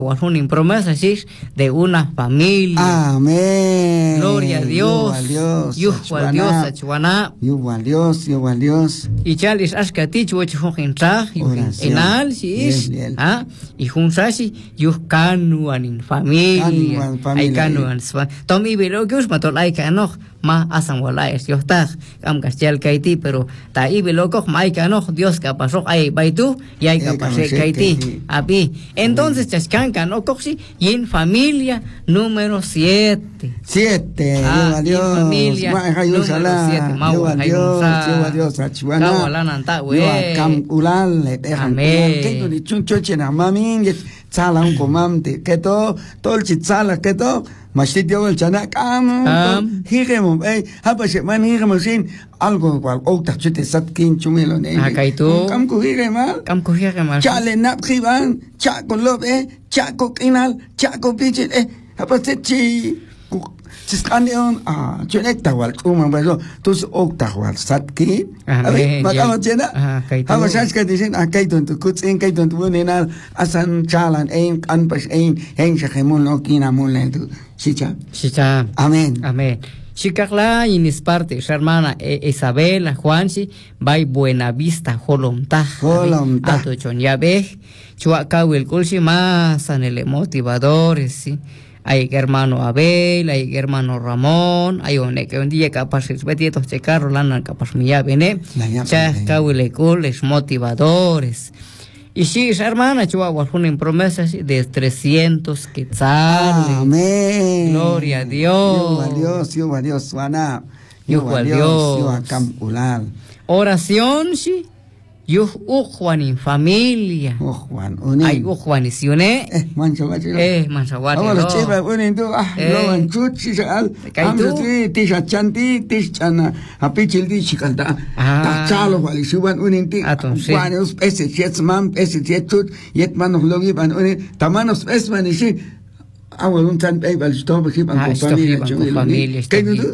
Una promesa de una familia. Amén. Gloria a Dios. Yuhu al Dios, Achuana. Yuhu al Dios, yuhu al Dios. Y chalis ashkati chuchu hintra, enal sis, y junsashi yuhkanu anin familia. Ay kanu an swan. Tomi velo que us mató laika no, ma asan walaes yohtag, am castial kaiti, pero ta ibe loco mai kano, Dios que pasó ay baitu y ay capase kaiti. Abi. Entonces chascan no coxi y en familia número 7. 7. Adiós. Familia número 7. Adiós. Cam ulal amén. Que ni chuncho chena mamin sala un comamte que todo el chitsala que todo machit dio el chana cam higemo habashe man higemo sin algo cual otra chute satkin chumelo ne cam ku higema chale nap khiban cha con lo cha con inal cha con pichil habase chi Ciscanion, chunek tawal, beso, tus oktawal, satki. Makamo chena, habasas que dicen, kaiton tu kutsin, kaiton tu bunenal, asan chalan, anpas, shahemun, no kinamun, tu chicha. Amén. Amén. Chicacla, inis parte, hermana Isabela, Juansi, by Buenavista, Holomta. Ato chonyabe, chuacawil kulsi más, anele motivadores, sí. Hay hermano Abel, hay hermano Ramón, hay un día capaz de estos checarro, lana capaz mía bene, chascahuilecules motivadores. Y sí, esa hermana Chihuahua ponen promesas de 300 quetzales. Amén. Gloria a Dios. Yuhu a Dios, Juana. Yuhu a Dios. Yuhu a Campulal. Oración, sí. Juan en familia. Juan, unin. Ay, Juan y Sione. Manchawati. Manchawati. Ahora chiva unin tu lo anchuchi sal. Amsi tisha chanti tishana apichil di chikanta. Ta chalo wali suban unin ti. Juanos ese chetsman ese chechut yetman of logi ban unin tamanos esman ishi. Awal un tan bal stop hip an familia. Kaitu.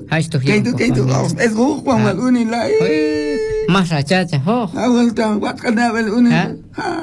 Es Juan wal unin la. Masa chacha, awal tan wat kana bel unin.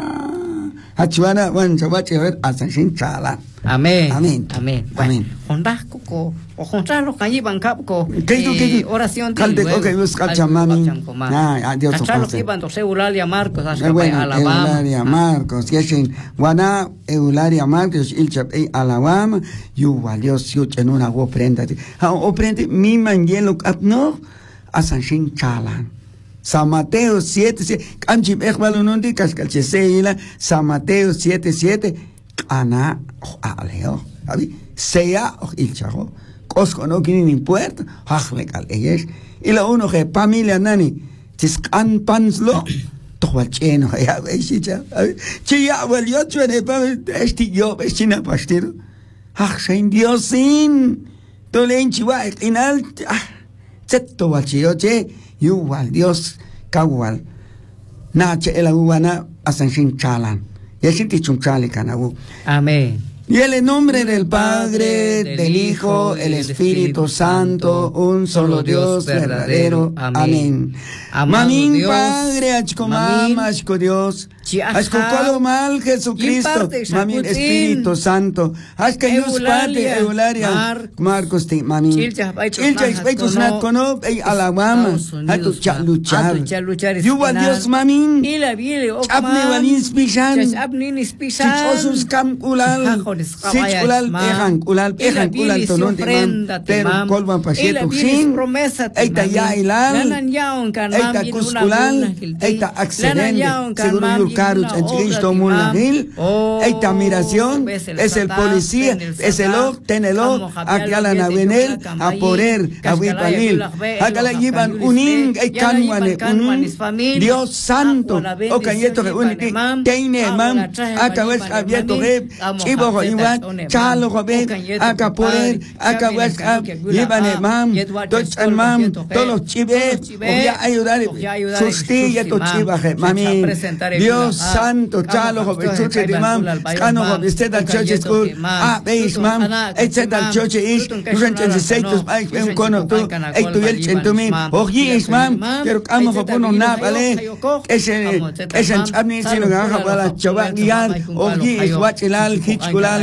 Hachuana wan chawache vet asan chala. Amén. Amén. Amén. Amén. Hondas coco o honchalo calle bancapco. Oración calde okay buscar chamami. Dios Chalo que van to Eulalia Marcos hasta Alabama. Eulalia Marcos, yeshin wana Eulalia Marcos ilchap Alabama, yu valios yu en una ofrenda. Ofrenda mi manjelo apno asan chala. San Mateo 7:7. Kanchim ekbalunundi kaskalche seila San Mateo 7:7. Ana aleo. Abi sea ilchajo. Cosco no quieren impuesto. Hajlegal ellos. Y la uno que familia nani. Tiscan panslo. Tohuacheno ya veisicha. Chia wel yo chuene pa esti yo vesina pastero. Sein Diosin. Tolen chiwa inal. Zetto wachio che. Yuwal Dios kawal nache el aguana asanshin chalan yesiti chunchali kanabu. Amén. Y el nombre del Padre, del Hijo, el Espíritu Santo, un solo Dios verdadero. Amén. Mamín Padre, achcomama, achco Dios, achco mal Jesucristo, mamín Espíritu Santo, achca Yus Padre, Eularia, Marcos, mamín. Chilcha, Espíritus Nat Cono, Alabama, Hatu Chaluchar. Yuwa Dios, mamín. Abne Vanis Pishan, Chichosus Cam Ulal. Sich ulal kulal tonon pero kolban pasieto sin eita ya ilal eita kuskulal eita accidente seguro yurkaru chanchisto mulahil eita miración es el policía es el tenelo aquala navenel a poder a huipalil aquala llevan unin eikanwane Dios santo o cayeto que unin teine mam acabes abierto chivo Iwan, Chalo Robin, Aka Poder, Aka West, Yibane Mam, Toch and Mam, Tolo Chibe, voy a ayudar, Susti y a tu Chibaje, mami, Dios Dios santo, chalo, jovechuche, imam, scano, jovesteta, church school, veis, mam, etcétera, church is, nuestros enseitos, un cono, tú, tu el chentumín, ojis, mam, pero camo, jopuno, vale, ese, amni, sino que haga para la choba, guiar, ojis, guachilal, hichculal,